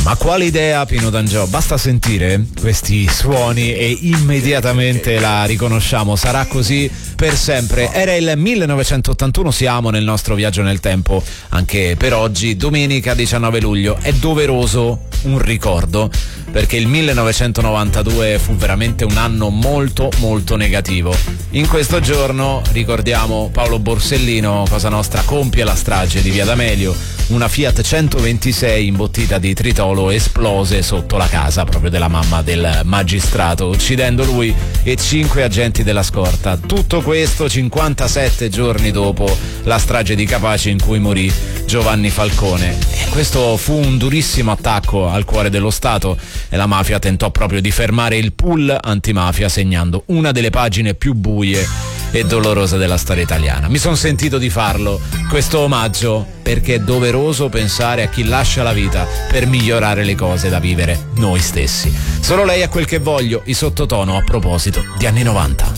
Ma quale idea, Pino D'Angio? Basta sentire questi suoni e immediatamente la riconosciamo. Sarà così per sempre. Era il 1981, siamo nel nostro viaggio nel tempo anche per oggi, domenica 19 luglio. È doveroso un ricordo, perché il 1992 fu veramente un anno molto molto negativo. In questo giorno ricordiamo Paolo Borsellino, Cosa Nostra compie la strage di Via D'Amelio. Una Fiat 126 imbottita di tritolo esplose sotto la casa proprio della mamma del magistrato, uccidendo lui e 5 agenti della scorta. Tutto questo 57 giorni dopo la strage di Capaci, in cui morì Giovanni Falcone. E questo fu un durissimo attacco al cuore dello Stato e la mafia tentò proprio di fermare il pool antimafia, segnando una delle pagine più buie e dolorosa della storia italiana. Mi sono sentito di farlo questo omaggio, perché è doveroso pensare a chi lascia la vita per migliorare le cose da vivere noi stessi. Solo lei è quel che voglio, i Sottotono, a proposito di anni 90.